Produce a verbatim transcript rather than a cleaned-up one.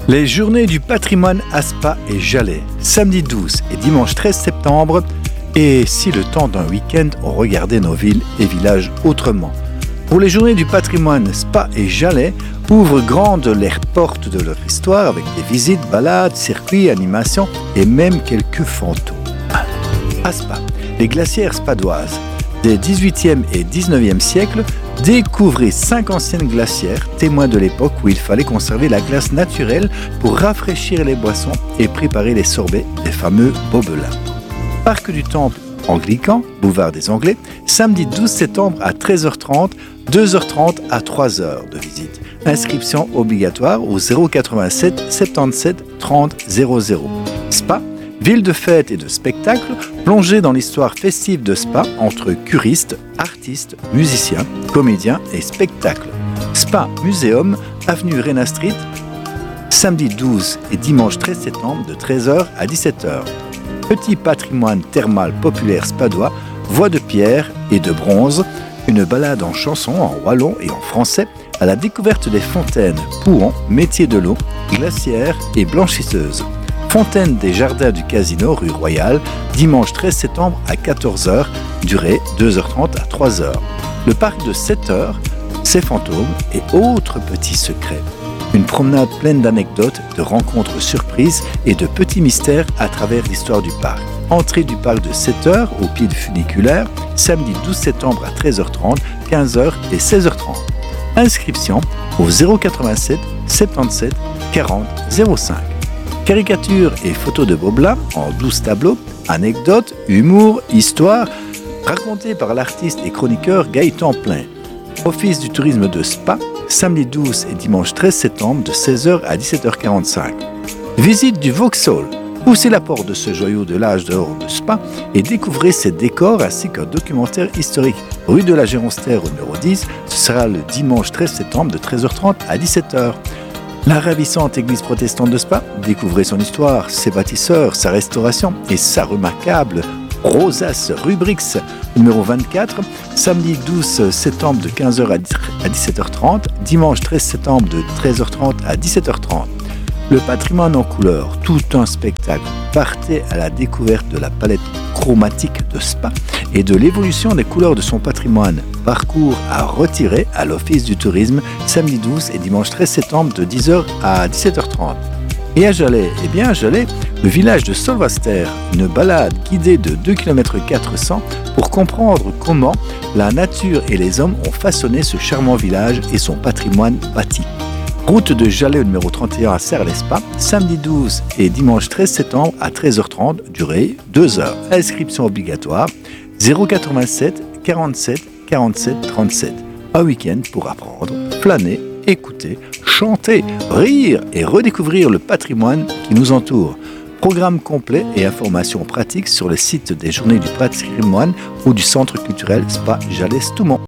Les journées du patrimoine à Spa et Jalais, samedi douze et dimanche treize septembre. Et si le temps d'un week-end, on regardait nos villes et villages autrement. Pour les journées du patrimoine, Spa et Jalais ouvrent grandes les portes de leur histoire avec des visites, balades, circuits, animations et même quelques fantômes. À Spa, les glacières spadoises des dix-huitième et dix-neuvième siècles découvrez cinq anciennes glacières, témoins de l'époque où il fallait conserver la glace naturelle pour rafraîchir les boissons et préparer les sorbets des fameux bobelins. Parc du Temple anglican, boulevard des Anglais, samedi douze septembre à treize heures trente, deux heures trente à trois heures de visite. Inscription obligatoire au zéro quatre-vingt-sept soixante-dix-sept trente zéro zéro. Spa, ville de fête et de spectacle, plongée dans l'histoire festive de Spa entre curistes, artistes, musiciens, comédiens et spectacles. Spa Muséum, avenue Rena Street, samedi douze et dimanche treize septembre de treize heures à dix-sept heures. Petit patrimoine thermal populaire spadois, voies de pierre et de bronze, une balade en chansons en wallon et en français à la découverte des fontaines, pouhans, métiers de l'eau, glacières et blanchisseuses. Fontaine des Jardins du Casino, rue Royale, dimanche treize septembre à quatorze heures, durée deux heures trente à trois heures. Le parc de sept heures, ses fantômes et autres petits secrets. Une promenade pleine d'anecdotes, de rencontres surprises et de petits mystères à travers l'histoire du parc. Entrée du parc de sept heures au pied du funiculaire, samedi douze septembre à treize heures trente, quinze heures et seize heures trente. Inscription au zéro quatre-vingt-sept soixante-dix-sept quarante zéro cinq. Caricatures et photos de Bobelin en douze tableaux, anecdotes, humour, histoire, racontées par l'artiste et chroniqueur Gaëtan Plein. Office du tourisme de Spa, samedi douze et dimanche treize septembre de seize heures à dix-sept heures quarante-cinq. Visite du Vauxhall. Poussez la porte de ce joyau de l'âge d'or de Spa et découvrez ses décors ainsi qu'un documentaire historique. Rue de la Géronstère au numéro dix, ce sera le dimanche treize septembre de treize heures trente à dix-sept heures. La ravissante église protestante de Spa, découvrez son histoire, ses bâtisseurs, sa restauration et sa remarquable Rosace Rubrix, numéro vingt-quatre, samedi douze septembre de quinze heures à dix-sept heures trente, dimanche treize septembre de treize heures trente à dix-sept heures trente. Le patrimoine en couleurs, tout un spectacle. Partez à la découverte de la palette chromatique de Spa et de l'évolution des couleurs de son patrimoine. Parcours à retirer à l'Office du tourisme, samedi douze et dimanche treize septembre de dix heures à dix-sept heures trente. Et à Jalais, eh bien à Jalais, le village de Solvaster, une balade guidée de deux virgule quatre cents kilomètres pour comprendre comment la nature et les hommes ont façonné ce charmant village et son patrimoine bâti. Route de Jalais au numéro trente et un à Serres-les-Spas, samedi douze et dimanche treize septembre à treize heures trente, durée deux heures. Inscription obligatoire, zéro quatre-vingt-sept quarante-sept quarante-sept trente-sept. Un week-end pour apprendre, flâner, écouter, chanter, rire et redécouvrir le patrimoine qui nous entoure. Programme complet et informations pratiques sur le site des Journées du patrimoine ou du Centre culturel Spa Jalais Stoumont.